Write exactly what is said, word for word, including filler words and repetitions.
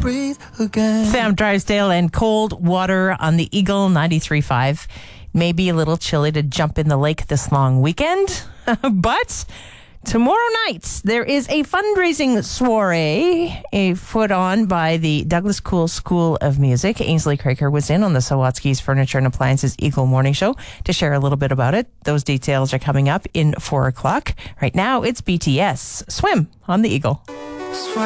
breathe again. Sam Drysdale and Cold Water on the Eagle ninety-three point five. Maybe a little chilly to jump in the lake this long weekend, but tomorrow night there is a fundraising soiree a put on by the Douglas Cool School of Music. Ainsley Craker was in on the Sawatsky's Furniture and Appliances Eagle Morning Show to share a little bit about it. Those details are coming up in four o'clock. Right now it's B T S, Swim on the Eagle.